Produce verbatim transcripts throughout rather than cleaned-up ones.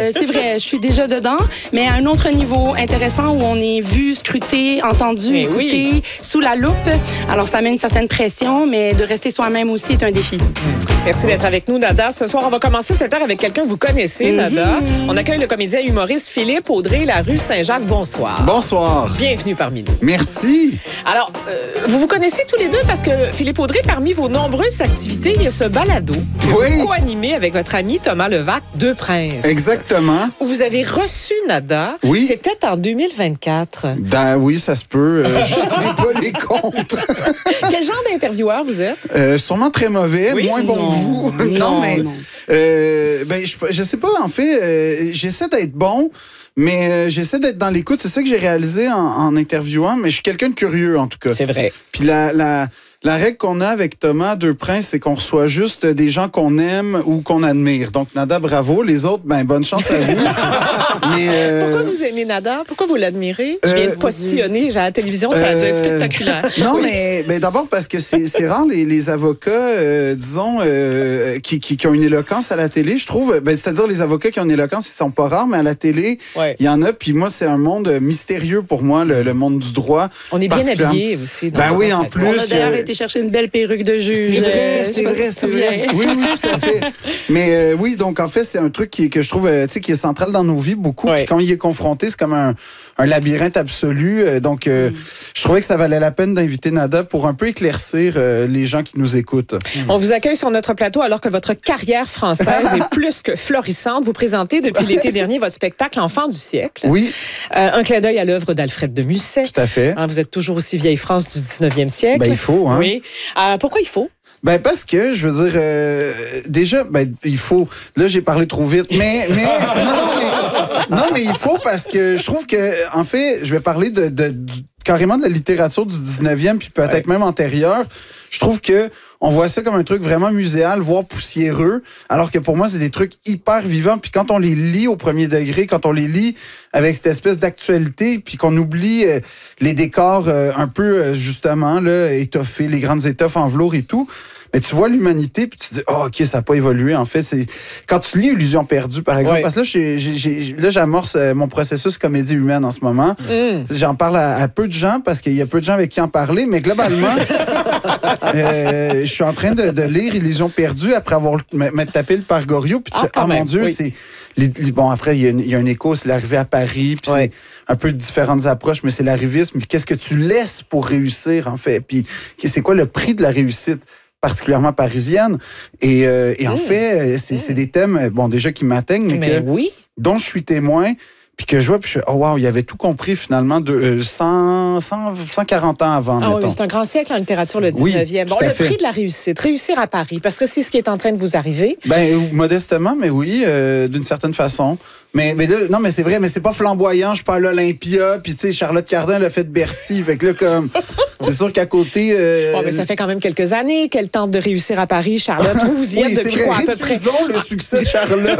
euh, c'est vrai, je suis déjà dedans, mais à un autre niveau intéressant où on est vu, scruté, entendu, mais écouté, oui. sous la loupe. Alors, ça met une certaine pression, mais de rester soi-même aussi est un défi. Merci d'être avec nous, Nada. Ce soir, on va commencer cette heure avec quelqu'un que vous connaissez, mm-hmm. Nada. On accueille le comédien humoriste Philippe Audrey, la rue Saint-Jacques. Bonsoir. Bonsoir. Bienvenue parmi nous. Merci. Alors, euh, vous vous connaissez tous les deux parce que Philippe Audrey, parmi vos nombreuses activités, il y a ce balado que oui. vous co-animez avec votre ami Thomas Levac, Deux Princes. Exactement. Où vous avez reçu Nada. Oui. C'était en deux mille vingt-quatre. Ben oui, ça se peut. Euh, je ne sais pas les comptes. Quel genre d'intervieweur vous êtes? Euh, sûrement très mauvais, oui? moins bon non, que vous. Non, non mais non. Euh, ben je, je sais pas. En fait, euh, j'essaie d'être bon. Mais euh, j'essaie d'être dans l'écoute. C'est ça que j'ai réalisé en, en interviewant. Mais je suis quelqu'un de curieux, en tout cas. C'est vrai. Puis la, la, la règle qu'on a avec Thomas Deux Princes, c'est qu'on reçoit juste des gens qu'on aime ou qu'on admire. Donc, Nada, bravo. Les autres, ben bonne chance à vous. Mais, euh... Pourquoi vous aimez Nada? Pourquoi vous l'admirez? Je viens de postillonner à la télévision. Ça a dû être spectaculaire. Non, oui. mais ben, d'abord parce que c'est, c'est rare les, les avocats, euh, disons, euh, qui, qui, qui ont une éloquence à la télé, je trouve. Ben, c'est-à-dire les avocats qui ont une éloquence, ils sont pas rares, mais à la télé, il ouais. y en a. Puis moi, c'est un monde mystérieux pour moi, le, le monde du droit. On est bien habillés aussi. Ben oui, en plus. On a d'ailleurs été chercher une belle perruque de juge. C'est vrai, c'est vrai, c'est vrai. Oui, oui, tout à fait. Mais euh, oui, donc en fait, c'est un truc qui, que je trouve, euh, tu sais, qui est central dans nos vies beaucoup. Ouais. Puis quand il est confronté, c'est comme un, un labyrinthe absolu. Euh, donc, euh, mm. je trouvais que ça valait la peine d'inviter Nada pour un peu éclaircir euh, les gens qui nous écoutent. Mm. On vous accueille sur notre plateau alors que votre carrière française est plus que florissante. Vous présentez depuis l'été dernier votre spectacle Enfant du siècle. Oui. Euh, un clin d'œil à l'œuvre d'Alfred de Musset. Tout à fait. Hein, vous êtes toujours aussi vieille France du dix-neuvième siècle. Ben, il faut, hein. Oui. Euh, pourquoi il faut? Ben parce que je veux dire euh, déjà ben il faut là j'ai parlé trop vite mais mais non, non mais non mais il faut parce que je trouve que en fait je vais parler de, de du, carrément de la littérature du dix-neuvième puis peut-être ouais. même antérieure. Je trouve que on voit ça comme un truc vraiment muséal, voire poussiéreux, alors que pour moi, c'est des trucs hyper vivants. Puis quand on les lit au premier degré, quand on les lit avec cette espèce d'actualité, puis qu'on oublie euh, les décors euh, un peu, euh, justement, là, étoffés, les grandes étoffes en velours et tout, mais tu vois l'humanité, puis tu te dis, oh, OK, ça n'a pas évolué. En fait, c'est quand tu lis Illusion perdue, par exemple, ouais. parce que là, j'ai, j'ai, là, j'amorce euh, mon processus comédie humaine en ce moment. Mm. J'en parle à, à peu de gens, parce qu'il y a peu de gens avec qui en parler, mais globalement, euh, je suis en train de, de lire Illusion perdue après avoir m'être tapé le par Goriot, puis tu ah, dis, oh mon Dieu, oui. c'est... Les, bon, après, il y, y a un écho, c'est l'arrivée à Paris, puis ouais. c'est un peu de différentes approches, mais c'est l'arrivisme. Qu'est-ce que tu laisses pour réussir, en fait? Puis c'est quoi le prix de la réussite? Particulièrement parisienne. Et, euh, et en mmh. fait, c'est, mmh. c'est des thèmes, bon, déjà qui m'atteignent, mais, mais que, oui. dont je suis témoin, puis que je vois, puis je fais, oh wow, il avait tout compris finalement de euh, cent, cent, cent quarante ans avant. Ah oui, c'est un grand siècle en littérature, le dix-neuvième. Oui, bon, le fait. prix de la réussite, réussir à Paris, parce que c'est ce qui est en train de vous arriver. Ben, modestement, mais oui, euh, d'une certaine façon. Mais, mais là, non, mais c'est vrai, mais c'est pas flamboyant. Je suis pas à l'Olympia, puis tu sais, Charlotte Cardin l'a fait de Bercy. Fait que là, comme, c'est sûr qu'à côté. Euh... Bon, mais ça fait quand même quelques années qu'elle tente de réussir à Paris, Charlotte. Vous, vous y êtes oui, depuis vrai. quoi, à peu près? Réutilisons le succès de Charlotte.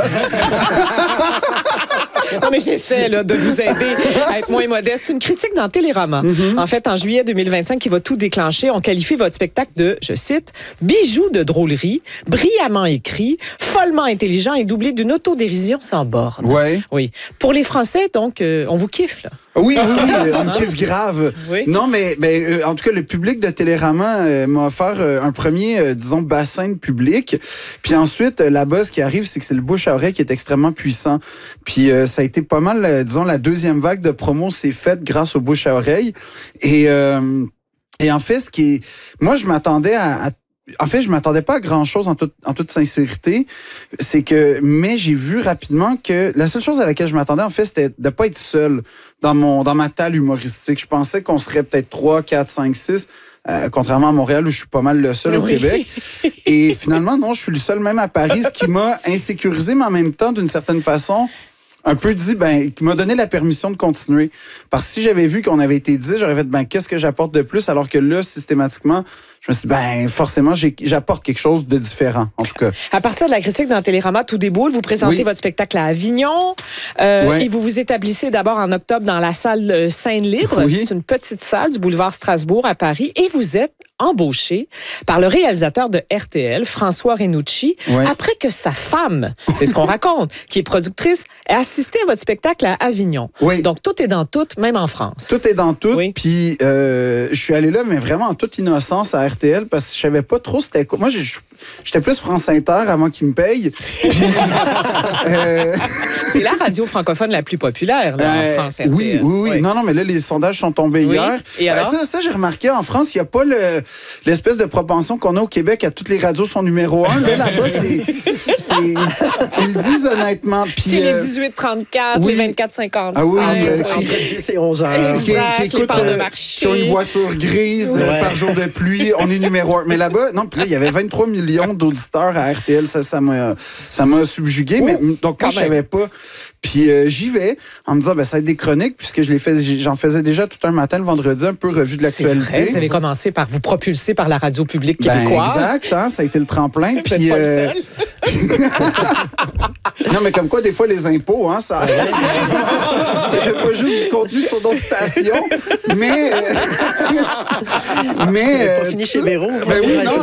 Non, mais j'essaie là, de vous aider à être moins modeste. Une critique dans Télérama. Mm-hmm. En fait, en juillet deux mille vingt-cinq, qui va tout déclencher, on qualifie votre spectacle de, je cite, bijou de drôlerie, brillamment écrit, follement intelligent et doublé d'une autodérision sans borne. Ouais. Oui. Pour les Français, donc, euh, on vous kiffe, là. Oui, oui, oui, on me kiffe grave. Oui. Non, mais, mais euh, en tout cas, le public de Télérama euh, m'a offert euh, un premier, euh, disons, bassin de public. Puis ensuite, euh, là-bas, ce qui arrive, c'est que c'est le bouche à oreille qui est extrêmement puissant. Puis euh, ça a été pas mal, euh, disons, la deuxième vague de promo s'est faite grâce au bouche à oreille. Et, euh, et en fait, ce qui est... Moi, je m'attendais à... à En fait, je m'attendais pas à grand-chose en, tout, en toute sincérité. C'est que, mais j'ai vu rapidement que la seule chose à laquelle je m'attendais, en fait, c'était de pas être seul dans mon, dans ma talle humoristique. Je pensais qu'on serait peut-être trois, quatre, cinq, six, euh, contrairement à Montréal où je suis pas mal le seul au oui. Québec. Et finalement, non, je suis le seul même à Paris, ce qui m'a insécurisé, mais en même temps, d'une certaine façon, un peu dit, ben, qui m'a donné la permission de continuer. Parce que si j'avais vu qu'on avait été dit, j'aurais fait, ben, qu'est-ce que j'apporte de plus? Alors que là, systématiquement, je me suis dit, ben, forcément, j'ai, j'apporte quelque chose de différent, en tout cas. À partir de la critique dans Télérama, tout déboule. Vous présentez oui. votre spectacle à Avignon. Euh, oui. Et vous vous établissez d'abord en octobre dans la salle Seine-Libre. Oui. C'est une petite salle du boulevard Strasbourg à Paris. Et vous êtes embauché par le réalisateur de R T L, François Renucci, ouais. après que sa femme, c'est ce qu'on raconte, qui est productrice, ait assisté à votre spectacle à Avignon. Oui. Donc, tout est dans tout, même en France. Tout est dans tout. Oui. Puis, euh, je suis allé là, mais vraiment en toute innocence à R T L parce que je savais pas trop c'était quoi. Moi, j'étais plus France Inter avant qu'ils me payent. Puis, euh, c'est la radio francophone la plus populaire là, euh, en France. R T L. Oui, oui, oui, oui. Non, non, mais là, les sondages sont tombés oui. hier. Et alors? Ben, ça, ça j'ai remarqué, en France, il n'y a pas le, l'espèce de propension qu'on a au Québec à toutes les radios sont numéro un. Là, là-bas, c'est, c'est... Ils le disent honnêtement. Puis, c'est euh, les dix-huit trente-quatre, oui. les vingt-quatre cinquante-cinq. Ah oui, euh, qui, entre dix et onze heures. Exact, qui, qui écoutent, les parts de euh, marché. qui ont une voiture grise ouais. euh, par jour de pluie. On est numéro un. Mais là-bas, non, puis là, il y avait vingt-trois millions d'auditeurs à R T L. Ça, ça m'a, ça m'a subjugué. Oh, mais, donc, moi, je savais pas. Puis euh, j'y vais en me disant, ben, ça va être des chroniques, puisque je les fais, j'en faisais déjà tout un matin le vendredi, un peu revue de l'actualité. C'est vrai, vous avez commencé par vous propulser par la radio publique québécoise. Ben, exact, hein, ça a été le tremplin. Vous puis, pas le euh, seul. Non, mais comme quoi, des fois, les impôts, hein, ça ça fait pas juste du contenu sur d'autres stations, mais... Euh... mais... Euh, pas fini chez Véro. Ben oui, non.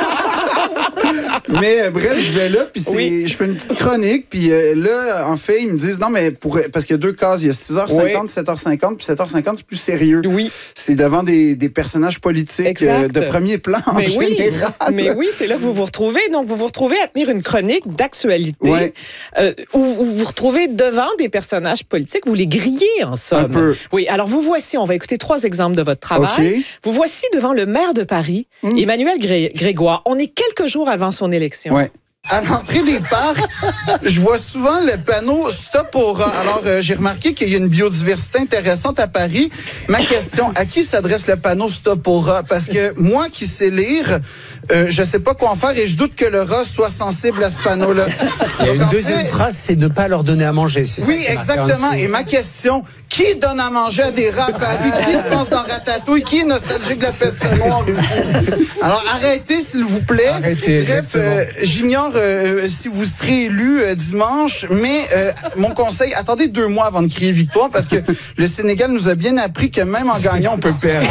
Mais euh, bref, je vais là, puis oui. je fais une petite chronique, puis euh, là, en fait, ils me disent, non, mais pour, parce qu'il y a deux cases, il y a six heures cinquante, oui. sept heures cinquante, puis sept heures cinquante, c'est plus sérieux. Oui. C'est devant des, des personnages politiques euh, de premier plan, en mais oui. général. Mais oui, c'est là que vous vous retrouvez. Donc, vous vous retrouvez à tenir une chronique d'actualité, ouais. euh, où vous vous retrouvez devant des personnages politiques, vous les grillez, en somme. Un peu. Oui, alors vous voici, on va écouter trois exemples de votre travail. Okay. Vous voici devant le maire de Paris, mmh. Emmanuel Gré- Grégoire. On est quelques jours avant son élection. Ouais. À l'entrée des parcs, je vois souvent le panneau Stop au rat. Alors, euh, j'ai remarqué qu'il y a une biodiversité intéressante à Paris. Ma question, à qui s'adresse le panneau Stop au rat? Parce que moi qui sais lire, euh, je sais pas quoi en faire et je doute que le rat soit sensible à ce panneau-là. Il y a Donc, une deuxième fait, phrase, c'est ne pas leur donner à manger. C'est oui, ça exactement. Et ma question, qui donne à manger à des rats à Paris? Qui se pense dans Ratatouille? Qui est nostalgique de la peste noire ici? Alors, arrêtez, s'il vous plaît. Arrêtez, Bref, euh, j'ignore euh, si vous serez élu euh, dimanche, mais euh, mon conseil, attendez deux mois avant de crier victoire, parce que le Sénégal nous a bien appris que même en gagnant, on peut perdre.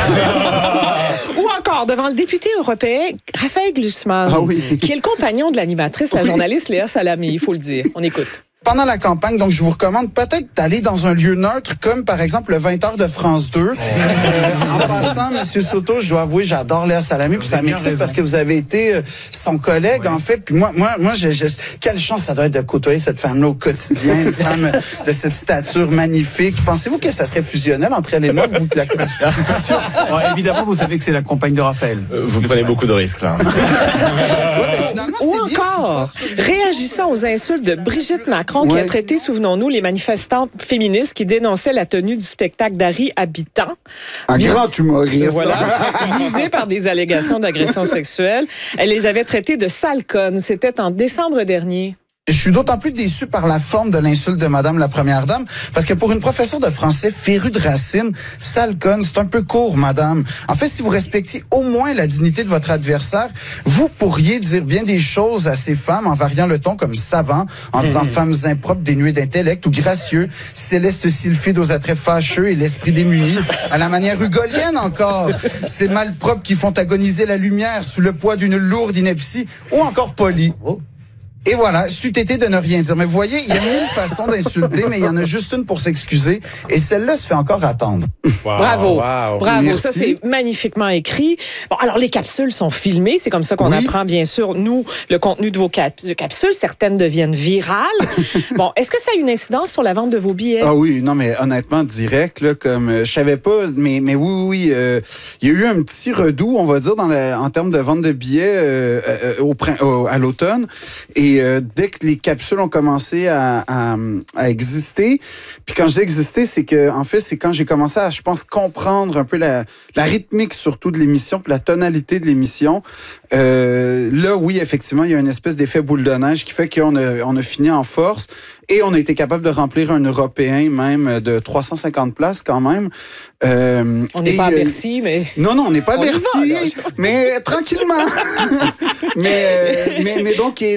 Ou encore, devant le député européen, Raphaël Glucksmann, ah oui. qui est le compagnon de l'animatrice, la oui. journaliste Léa Salamé, il faut le dire. On écoute. Pendant la campagne, donc je vous recommande peut-être d'aller dans un lieu neutre comme par exemple le vingt heures de France deux. Oh. Euh, en passant, Monsieur Soto, je dois avouer, j'adore Léa Salamé, puis ça m'excite parce que vous avez été euh, son collègue ouais. en fait. Puis moi, moi, moi, je, je, quelle chance ça doit être de côtoyer cette femme-là au quotidien, une femme de cette stature magnifique. Pensez-vous que ça serait fusionnel entre elle et moi, vous que la bon, évidemment, vous savez que c'est la compagne de Raphaël. Euh, vous prenez beaucoup de risques là. ouais, Ou encore, réagissant aux insultes de Brigitte Macron, ouais. qui a traité, souvenons-nous, les manifestantes féministes qui dénonçaient la tenue du spectacle d'Harry Habitant. Un Vis- grand humoriste. Voilà, visé par des allégations d'agression sexuelle. Elle les avait traitées de sales connes. C'était en décembre dernier. Je suis d'autant plus déçu par la forme de l'insulte de Madame la Première Dame, parce que pour une professeure de français férue de racines, sale conne, c'est un peu court, Madame. En fait, si vous respectiez au moins la dignité de votre adversaire, vous pourriez dire bien des choses à ces femmes en variant le ton comme savant, en disant mmh. femmes impropres, dénuées d'intellect ou gracieux, céleste sylphide aux attraits fâcheux et l'esprit démuni, à la manière hugolienne encore, ces malpropres qui font agoniser la lumière sous le poids d'une lourde ineptie, ou encore poli. Oh. Et voilà, c'eût été de ne rien dire. Mais vous voyez, il y a mille façons d'insulter, mais il y en a juste une pour s'excuser. Et celle-là se fait encore attendre. Wow, bravo, wow. bravo. Merci. Ça, c'est magnifiquement écrit. Bon, alors, les capsules sont filmées. C'est comme ça qu'on oui. apprend, bien sûr, nous, le contenu de vos cap- de capsules. Certaines deviennent virales. Bon, est-ce que ça a une incidence sur la vente de vos billets? Ah oui, non, mais honnêtement, direct, là, comme euh, je savais pas, mais, mais oui, oui, euh, il y a eu un petit redout, on va dire, dans la, en termes de vente de billets euh, euh, au, au, à l'automne. Et euh, dès que les capsules ont commencé à, à, à exister, puis quand je dis exister, c'est que en fait, c'est quand j'ai commencé à, je pense, comprendre un peu la, la rythmique surtout de l'émission, puis la tonalité de l'émission. Euh, là, oui, effectivement, il y a une espèce d'effet boule de neige qui fait qu'on a, on a fini en force et on a été capable de remplir un européen même de trois cent cinquante places quand même. Euh, on n'est pas à Bercy, mais... Non, non, on n'est pas à on Bercy, va, mais tranquillement. mais, euh, mais, mais donc, et là, il y a une tournée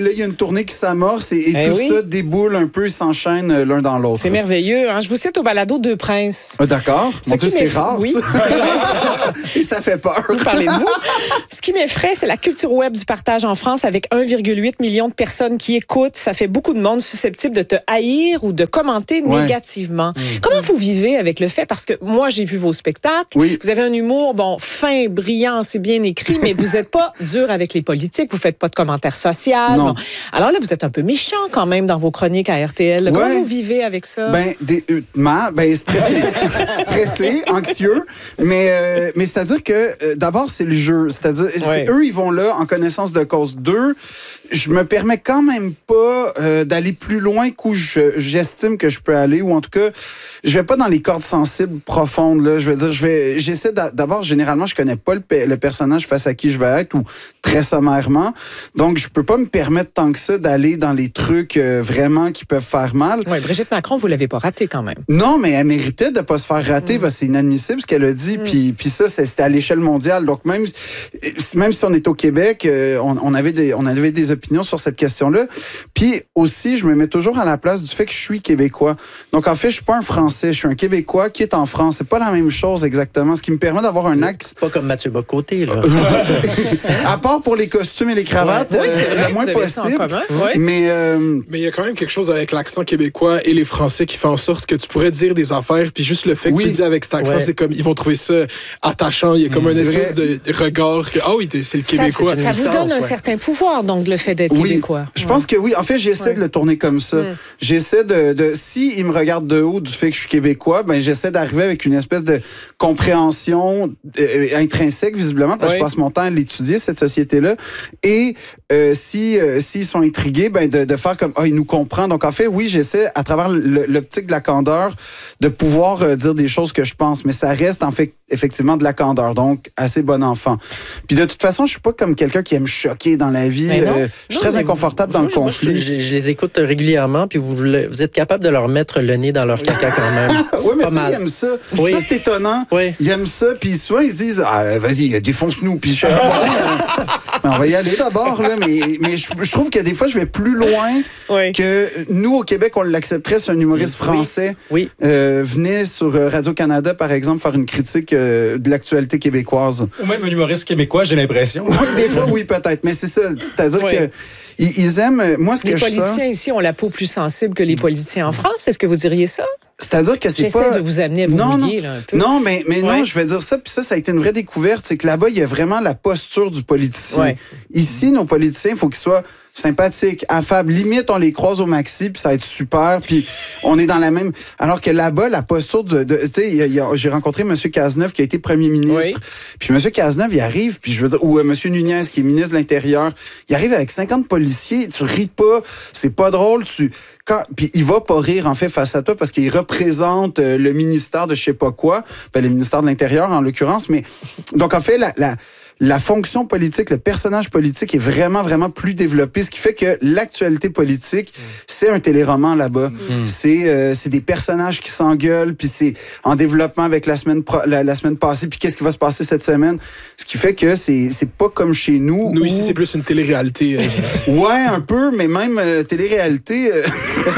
tournée qui s'amorce et, et Eh tout oui. ça déboule un peu et s'enchaîne euh, l'un dans l'autre. C'est merveilleux. Hein? Je vous cite au balado Deux Princes. Ah, d'accord. Ce Mon qui Dieu, c'est m'eff- rare, Oui, ça. c'est rare. Et ça fait peur. Vous parlez de vous. Ce qui m'effraie, c'est la culture web du partage en France avec un virgule huit million de personnes qui écoutent. Ça fait beaucoup de monde susceptible de te haïr ou de commenter Ouais. négativement. Comment vous vivez avec le fait? Parce que moi, j'ai vu vos spectacles. Oui. Vous avez un humour, bon, fin, brillant, c'est bien écrit, mais vous n'êtes pas dur avec les politiques. Vous faites pas de commentaires sociaux. Non. Bon. Alors là, vous êtes un peu méchant quand même dans vos chroniques à R T L. Comment Ouais. vous vivez avec ça? Ben, des, euh, ma, ben stressé, stressé, anxieux, mais euh, mais c'est-à-dire que euh, d'abord c'est le jeu, c'est-à-dire Ouais. c'est- eux ils vont là en connaissance de cause. Deux, je me permets quand même pas euh, d'aller plus loin qu'où je- j'estime que je peux aller, ou en tout cas je vais pas dans les cordes sensibles profondes là. Je veux dire, je vais, j'essaie d'a- d'abord généralement je connais pas le, pe- le personnage face à qui je vais être, ou très sommairement, donc je peux pas me permettre tant que ça d'aller dans les trucs euh, vraiment qui peuvent faire mal. Oui, Brigitte Macron, vous l'avez pas raté quand même. Non, mais elle méritait de pas se faire rater Mm. parce que c'est inadmissible ce qu'elle a dit. Mm. Puis, puis ça, c'est- c'était à l'échelle mondiale. Donc même, même si on est au Québec, euh, on, on avait des, on avait des opinions sur cette question-là. Puis aussi, je me mets toujours à la place du fait que je suis québécois. Donc en fait, je suis pas un Français, je suis un Québécois qui est en France. C'est pas la même chose exactement. Ce qui me permet d'avoir un axe. Pas comme Mathieu Bocoté, là. À part pour les costumes et les cravates, Oui, c'est euh, vrai. le moins vous avez ça en possible. commun. Oui. Mais euh, Mais il y a quand même quelque chose avec l'accent québécois et les Français qui fait en sorte que tu pourrais dire des affaires, puis juste le fait que Oui. tu le dis avec cet accent, Ouais. c'est comme, ils vont trouver ça attachant. Il y a comme Mm, un c'est espèce vrai. de regard que, ah oui, t'es- c'est le Ça, Québécois. ça vous donne un ouais. certain pouvoir, donc, le fait d'être Oui, québécois. je Ouais. pense que oui. En fait, j'essaie Ouais. de le tourner comme ça. Mm. J'essaie de, de, si il me regarde de haut du fait que je suis québécois, ben j'essaie d'arriver avec une espèce de compréhension euh, intrinsèque visiblement, parce que Oui. je passe mon temps à l'étudier cette société-là. Et euh, si euh, s'ils sont intrigués, ben de, de faire comme ah il nous comprend. Donc en fait, oui, j'essaie à travers le- l'optique de la candeur de pouvoir euh, dire des choses que je pense, mais ça reste en fait effectivement de la candeur, donc assez bon enfant. Puis de toute façon, je suis pas comme quelqu'un qui aime choquer dans la vie. Mais non. Euh, je suis Non, très mais inconfortable Moi, dans le moi, je, conflit. je- je les écoute régulièrement, puis vous, le- vous êtes capable de leur mettre le nez dans leur caca quand même. Oui, mais Pas ça, mal. ils aiment ça. Oui. Ça, c'est étonnant. Oui. Ils aiment ça, puis souvent, ils se disent ah, vas-y, défonce-nous. Puis je fais, ah, bon, ben, on va y aller d'abord, là. Mais, mais je, je trouve que des fois, je vais plus loin Oui. que nous, au Québec, on l'accepterait si un humoriste Oui. français Oui. euh, venait sur euh, Radio-Canada, par exemple, faire une critique euh, de l'actualité québécoise. Ou même un humoriste québécois, j'ai l'impression. Oui, des fois, oui, peut-être. Mais c'est ça. C'est-à-dire Oui. que ils, ils aiment. euh, Moi, ce Les que je sens. politiciens ici ont la peau plus sensible que les politiciens en France. Est-ce que vous diriez ça? C'est-à-dire que c'est J'essaie pas. de vous amener à vous Non, mouiller là, un peu. Non, mais, mais Ouais. non, je vais dire ça. Puis ça, ça a été une vraie découverte. C'est que là-bas, il y a vraiment la posture du politicien. Ouais. Ici, nos politiciens, il faut qu'ils soient sympathiques, affables. Limite, on les croise au maxi, puis ça va être super. Puis on est dans la même... Alors que là-bas, la posture de... de- tu sais, il y a- il y a- j'ai rencontré M. Cazeneuve, qui a été premier ministre. Oui. Puis M. Cazeneuve, il arrive, puis je veux dire... Ou euh, M. Nunez, qui est ministre de l'Intérieur. Il arrive avec cinquante policiers. Tu ris pas. C'est pas drôle. Tu... Quand, puis il va pas rire, en fait, face à toi, parce qu'il représente euh, le ministère de je sais pas quoi, ben, le ministère de l'Intérieur, en l'occurrence. Mais donc, en fait, la, la, la fonction politique, le personnage politique est vraiment, vraiment plus développé, ce qui fait que l'actualité politique, c'est un téléroman là-bas. C'est euh, c'est des personnages qui s'engueulent, puis c'est en développement avec la semaine, pro- la, la semaine passée, puis qu'est-ce qui va se passer cette semaine. Ce qui fait que c'est c'est pas comme chez nous. Nous, où- ici, c'est plus une télé-réalité. euh. Ouais, un peu, mais même euh, télé-réalité... euh,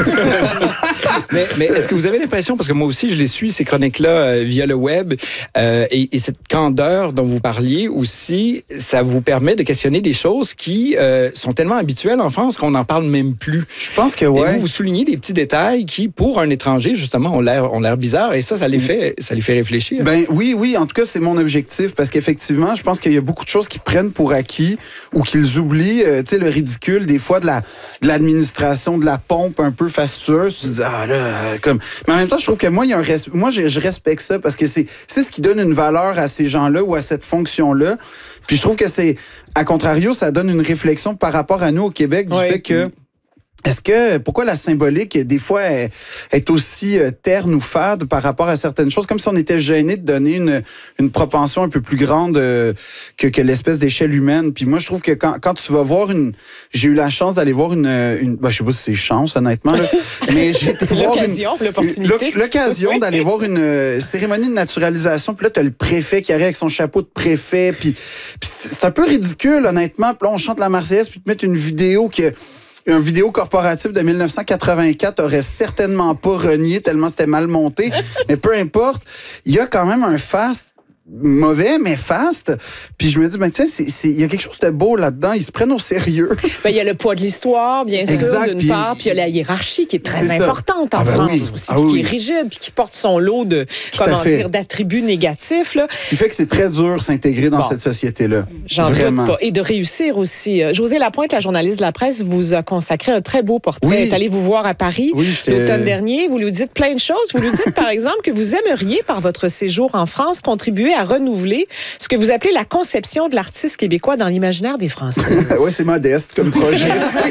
Mais, mais est-ce que vous avez l'impression, parce que moi aussi je les suis, ces chroniques-là, euh, via le web, euh, et, et cette candeur dont vous parliez aussi, ça vous permet de questionner des choses qui euh, sont tellement habituelles en France qu'on n'en parle même plus. Je pense que Et ouais. vous, vous soulignez des petits détails qui, pour un étranger, justement, ont l'air, ont l'air bizarres, et ça, ça les fait, ça les fait réfléchir. Ben oui, oui, en tout cas, c'est mon objectif parce qu'effectivement, je pense qu'il y a beaucoup de choses qu'ils prennent pour acquis ou qu'ils oublient. Euh, tu sais, le ridicule, des fois, de la de l'administration, de la pompe un peu fastueuse. Tu te dis, ah là, euh, comme. Mais en même temps, je trouve que moi, il y a un res... moi, je, je respecte ça parce que c'est, c'est ce qui donne une valeur à ces gens-là ou à cette fonction-là. Puis je trouve que c'est, à contrario, ça donne une réflexion par rapport à nous au Québec du Oui. fait que. Est-ce que, pourquoi la symbolique, des fois, est, est aussi euh, terne ou fade par rapport à certaines choses, comme si on était gêné de donner une, une propension un peu plus grande euh, que, que l'espèce d'échelle humaine. Puis moi, je trouve que quand, quand tu vas voir une... J'ai eu la chance d'aller voir une... une ben, je sais pas si c'est chance, honnêtement, là, mais j'ai été voir une- L'occasion, l'opportunité. L'oc- L'occasion Oui. d'aller voir une euh, cérémonie de naturalisation. Puis là, t'as le préfet qui arrive avec son chapeau de préfet. Puis, puis c'est c'est un peu ridicule, honnêtement. Puis là, on chante la Marseillaise, puis te mettre une vidéo que... un vidéo corporatif de mille neuf cent quatre-vingt-quatre aurait certainement pas renié tellement c'était mal monté. Mais peu importe, il y a quand même un fast mauvais, mais fast. Puis je me dis, ben, tu sais, il y a quelque chose de beau là-dedans. Ils se prennent au sérieux. Ben, il y a le poids de l'histoire, bien exact, sûr, d'une puis, part. Puis il y a la hiérarchie qui est très c'est importante en ah ben France oui. aussi, Ah puis oui. qui est rigide, puis qui porte son lot de, Tout comment à fait. dire, d'attributs négatifs. Là. Ce qui fait que c'est très dur de s'intégrer dans Bon. cette société-là. J'en Vraiment. doute pas. Et de réussir aussi. Euh, José Lapointe, la journaliste de la presse, vous a consacré un très beau portrait. Oui. Elle est allée vous voir à Paris Oui, j'étais- l'automne dernier. Vous lui dites plein de choses. Vous lui dites, par exemple, que vous aimeriez, par votre séjour en France, contribuer à renouveler ce que vous appelez la conception de l'artiste québécois dans l'imaginaire des Français. Oui, c'est modeste comme projet.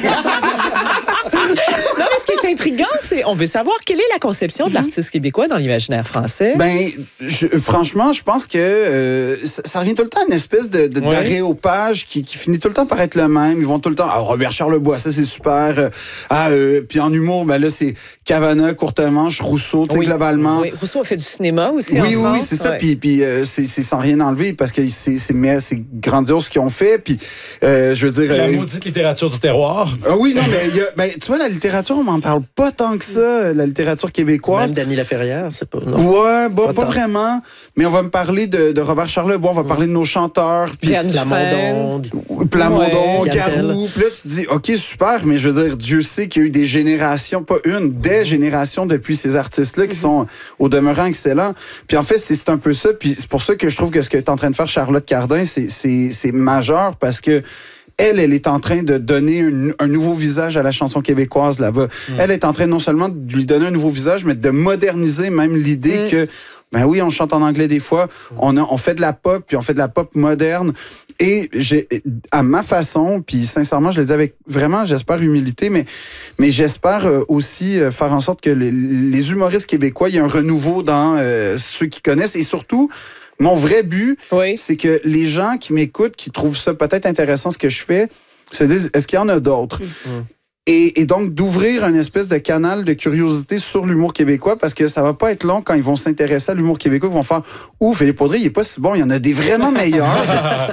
Non, mais ce qui est intriguant, c'est on veut savoir quelle est la conception de l'artiste québécois dans l'imaginaire français. Ben, je, franchement, je pense que euh, ça, ça revient tout le temps à une espèce de, de, Ouais. d'aréopage qui, qui finit tout le temps par être le même. Ils vont tout le temps, ah, Robert Charlebois, ça c'est super. Euh, Ah, euh, puis en humour, ben là c'est Cavana, Courtemanche, Rousseau, tu sais, Oui. globalement. Oui, Rousseau a fait du cinéma aussi en Oui, oui, France. oui, c'est ça. Ouais. Puis, puis euh, c'est, c'est sans rien enlever parce que c'est, c'est, mais c'est grandiose ce qu'ils ont fait. Puis, euh, je veux dire. La euh, maudite littérature du terroir. ah oui, non, mais il y a, ben, tu vois, la littérature, on m'en parle pas tant que ça, la littérature québécoise. Même Dany Laferrière, c'est pas... Non. Ouais, bah, Pas pas, tant. vraiment. Mais on va me parler de, de Robert Charlebois, on va parler de nos chanteurs. Puis Diane Plamondon, Dufresne. Plamondon, Ouais. Garou. Puis là, tu te dis, OK, super, mais je veux dire, Dieu sait qu'il y a eu des générations, pas une, des générations depuis ces artistes-là qui sont au demeurant excellents. Puis en fait, c'est, c'est un peu ça. Puis c'est pour ça que je trouve que ce que est en train de faire Charlotte Cardin, c'est, c'est, c'est majeur parce que elle, elle est en train de donner un, un nouveau visage à la chanson québécoise là-bas. Mm. Elle est en train non seulement de lui donner un nouveau visage, mais de moderniser même l'idée mm. que, ben oui, on chante en anglais des fois, on, a, on fait de la pop, puis on fait de la pop moderne. Et j'ai, à ma façon, puis sincèrement, je le dis avec vraiment, j'espère, humilité, mais, mais j'espère aussi faire en sorte que les, les humoristes québécois, il y ait un renouveau dans euh, ceux qui connaissent et surtout, mon vrai but, Oui. c'est que les gens qui m'écoutent, qui trouvent ça peut-être intéressant ce que je fais, se disent, est-ce qu'il y en a d'autres? Mmh. Et, et donc, d'ouvrir une espèce de canal de curiosité sur l'humour québécois, parce que ça va pas être long quand ils vont s'intéresser à l'humour québécois, ils vont faire « Ouf, Philippe Audrey, il est pas si bon, il y en a des vraiment meilleurs. »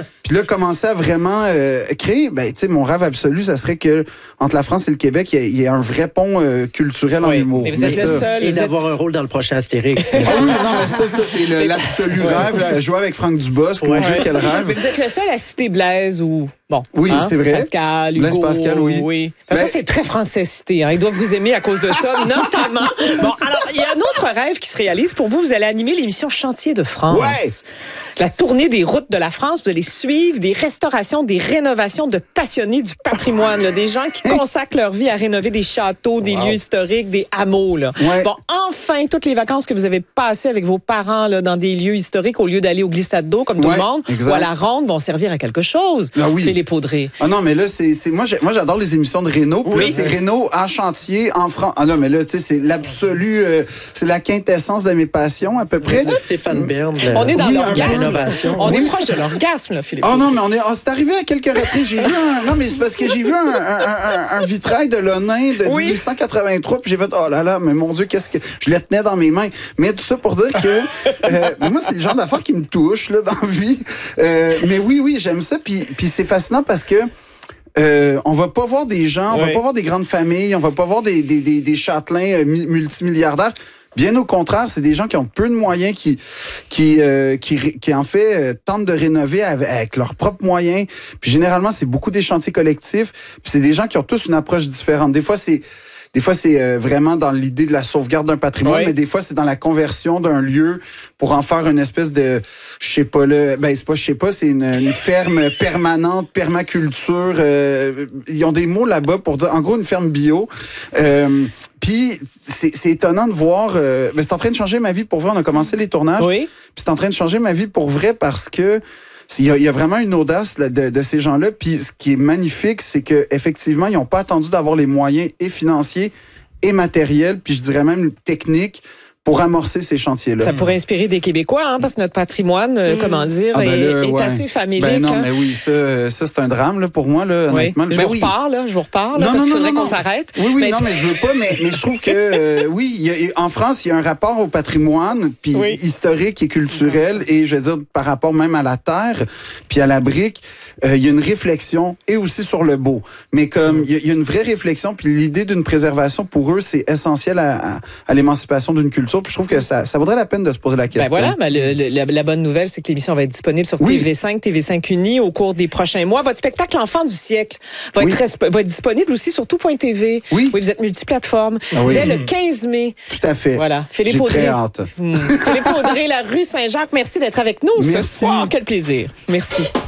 Puis là, commencer à vraiment euh, créer, ben, tu sais, mon rêve absolu, ça serait que entre la France et le Québec, il y, y ait un vrai pont euh, culturel oui. en humour. Mais vous êtes mais le ça... seul. Et vous d'avoir êtes... un rôle dans le prochain Astérix. Ah oui, non, mais ça, ça c'est le, l'absolu rêve. Là, jouer avec Franck Dubosc, mon Dieu, quel rêve. Mais vous êtes le seul à citer Blaise ou... Bon, oui, hein? c'est vrai. Pascal, Hugo. Blaise Pascal, oui. oui. Mais... Ça, c'est très français cité. Hein. Ils doivent vous aimer à cause de ça, notamment. Bon, alors, il y a un autre rêve qui se réalise pour vous. Vous allez animer l'émission Chantier de France. Ouais. La tournée des routes de la France. Vous allez suivre des restaurations, des rénovations de passionnés du patrimoine. Là, des gens qui consacrent leur vie à rénover des châteaux, des wow. lieux historiques, des hameaux. Là. Ouais. Bon, enfin, toutes les vacances que vous avez passées avec vos parents là, dans des lieux historiques, au lieu d'aller au glissade d'eau comme tout ouais, le monde, exact. ou à la ronde, vont servir à quelque chose. Ah oui. Philippe Audrey. Ah non, mais là, c'est, c'est moi, j'ai, moi, j'adore les émissions de Réno. Puis oui. là, c'est Réno en chantier, en France. Ah non, mais là, tu sais, c'est l'absolu, euh, c'est la quintessence de mes passions, à peu près. Stéphane Bern. On est dans oui, l'orgasme. On oui. est proche de l'orgasme, là, Philippe. Oh non, mais on est, oh, c'est arrivé à quelques reprises. J'ai vu un, non, mais c'est parce que j'ai vu un, un, un, un vitrail de Lonin de oui. dix-huit cent quatre-vingt-trois, puis j'ai fait, oh là là, mais mon Dieu, qu'est-ce que, je le tenais dans mes mains. Mais tout ça pour dire que, euh, moi, c'est le genre d'affaires qui me touche, là, dans la vie. Euh, mais oui, oui, j'aime ça, puis, puis c'est fascinant parce que, Euh, on va pas voir des gens, on oui. va pas voir des grandes familles, on va pas voir des, des, des, des châtelains euh, multimilliardaires. Bien au contraire, c'est des gens qui ont peu de moyens, qui, qui, euh, qui, qui en fait euh, tentent de rénover avec, avec leurs propres moyens. Puis généralement, c'est beaucoup des chantiers collectifs. Puis c'est des gens qui ont tous une approche différente. Des fois, c'est Des fois, c'est euh, vraiment dans l'idée de la sauvegarde d'un patrimoine, oui. mais des fois, c'est dans la conversion d'un lieu pour en faire une espèce de, je sais pas, là, ben c'est pas, je sais pas, c'est une, une ferme permanente, permaculture. Euh, ils ont des mots là-bas pour dire, en gros, une ferme bio. Euh, Puis c'est, c'est étonnant de voir. Euh, ben, c'est en train de changer ma vie pour vrai. On a commencé les tournages. Oui. Puis c'est en train de changer ma vie pour vrai parce que il y, y a vraiment une audace là, de, de ces gens-là. Puis ce qui est magnifique, c'est que effectivement, ils n'ont pas attendu d'avoir les moyens et financiers et matériels, puis je dirais même techniques, pour amorcer ces chantiers-là. Ça pourrait inspirer des Québécois, hein, parce que notre patrimoine, mmh. comment dire, ah ben là, est, est ouais. assez familier. Ben non, hein? mais oui, ça, ça c'est un drame là, pour moi, là, oui. honnêtement. Je ben vous oui. reparle, là, je vous reparle, là, non, parce non, qu'il non, faudrait non, qu'on non. s'arrête. Oui, oui, mais non, je... mais je veux pas, mais, mais je trouve que, euh, oui, y a, en France, il y a un rapport au patrimoine, puis oui. historique et culturel, et je veux dire, par rapport même à la terre, puis à la brique, euh, il y a une réflexion et aussi sur le beau. Mais comme il y, y a une vraie réflexion, puis l'idée d'une préservation pour eux, c'est essentiel à, à, à l'émancipation d'une culture. Puis je trouve que ça, ça vaudrait la peine de se poser la question. Ben voilà, ben le, le, la, la bonne nouvelle, c'est que l'émission va être disponible sur Oui. T V cinq, T V cinq Uni au cours des prochains mois. Votre spectacle L'Enfant du siècle va, Oui. être, resp- va être disponible aussi sur tout point T V. Oui. Oui, vous êtes multiplateforme. Ah oui. Dès le quinze mai. Tout à fait. Voilà. Philippe J'ai Audrey. très hâte. Hmm. Philippe Audrey, la rue Saint-Jacques. Merci d'être avec nous ce Merci. soir. Quel plaisir. Merci.